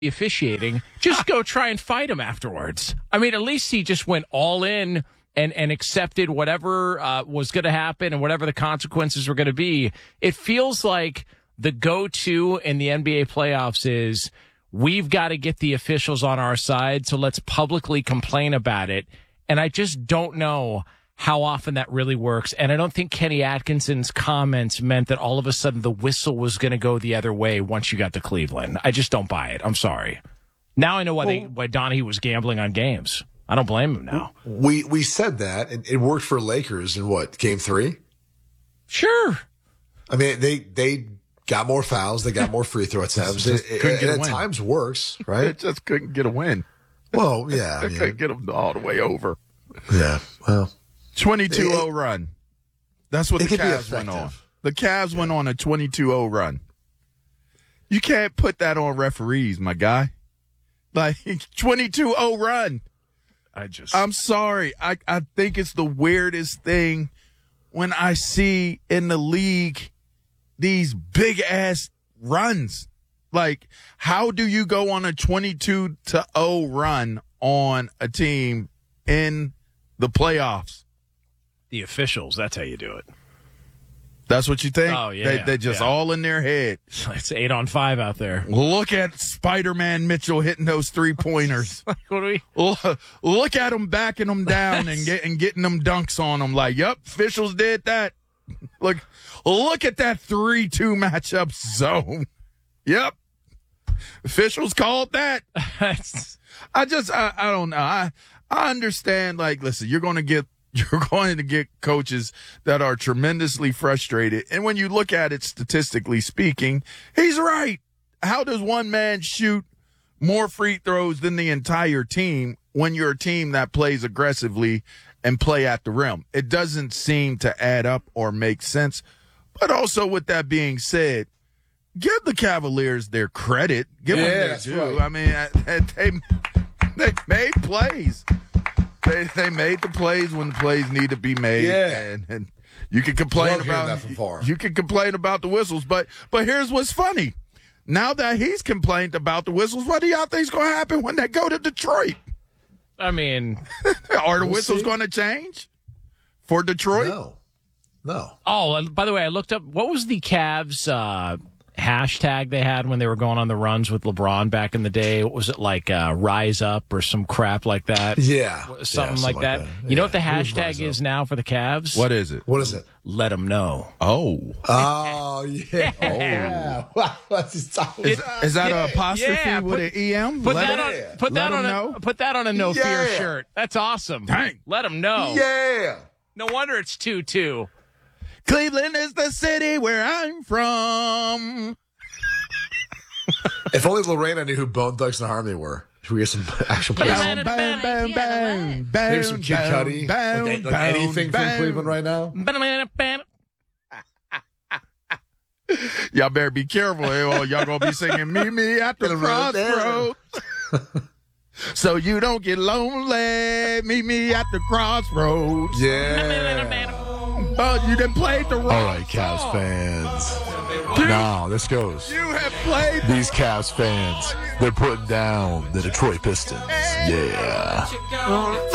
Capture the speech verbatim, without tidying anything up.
officiating, just go try and fight him afterwards. I mean, at least he just went all in and, and accepted whatever uh, was going to happen and whatever the consequences were going to be. It feels like the go-to in the N B A playoffs is we've got to get the officials on our side, so let's publicly complain about it. And I just don't know how often that really works. And I don't think Kenny Atkinson's comments meant that all of a sudden the whistle was going to go the other way once you got to Cleveland. I just don't buy it. I'm sorry. Now I know why, they, why Donahue was gambling on games. I don't blame him now. We we said that, and it worked for Lakers in what, game three? Sure. I mean, they they got more fouls. They got more free throw attempts. It, it, it at times works, right? It just couldn't get a win. Well, yeah. I They mean, couldn't get them all the way over. yeah, well. twenty-two oh run. That's what it the could be Cavs went on. effective. The Cavs went on a twenty-two oh run. You can't put that on referees, my guy. Like, twenty-two oh run. I just. I'm sorry. I, I think it's the weirdest thing when I see in the league these big-ass runs. Like, how do you go on a twenty-two to oh run on a team in the playoffs? The officials, that's how you do it. That's what you think? Oh, yeah. They, they're just yeah. all in their head. It's eight on five out there. Look at Spider-Man Mitchell hitting those three-pointers. What do we? Look, look at him backing them down and, get, and getting them dunks on them. Like, yep, officials did that. Look, look at that three two matchup zone. Yep. Officials called that. I just, I, I don't know. I, I understand, like, listen, you're going to get, you're going to get coaches that are tremendously frustrated. And when you look at it statistically speaking, he's right. How does one man shoot more free throws than the entire team when you're a team that plays aggressively and play at the rim? It doesn't seem to add up or make sense. But also, with that being said, give the Cavaliers their credit. Give Yeah, them their that's due. right. I mean, they they made plays. They they made the plays when the plays need to be made. Yeah. And, and you can complain Love hearing about that from far. you can complain about the whistles, but but here's what's funny. Now that he's complained about the whistles, what do y'all think's going to happen when they go to Detroit? I mean, Are the We'll whistles see. going to change for Detroit? No. No. oh, and by the way, I looked up what was the Cavs uh, hashtag they had when they were going on the runs with LeBron back in the day. What was it, like uh, Rise Up or some crap like that? Yeah. Something Yeah, like that. You know what the Yeah, it was hashtag Rise is Up. now for the Cavs? What is it? What is it? Let them know. Oh. Oh, yeah. Oh. Wow. That's just Is, is that an apostrophe yeah, with put- an E M? Put Let that it- on. Put let that on 'em a. know? Put that on a no fear Yeah. shirt. That's awesome. Dang. Let them know. Yeah. No wonder it's two two. Cleveland is the city where I'm from. If only Lorena knew who Bone Thugs and Harmony were. Should we get some actual players? Bam, bam, bam, bam, bam, Maybe some Kid bam, Cudi? bam, Like, like bam, anything bam. from Cleveland right now? Y'all better be careful. eh, or y'all gonna be singing "Meet Me at the Gonna run Crossroads," so you don't get lonely. Meet me at the crossroads. Yeah. Oh, you done played the wrong. All right, Cavs fans. No, this goes. You have played. These Cavs fans, they're putting down the Detroit Pistons. Yeah.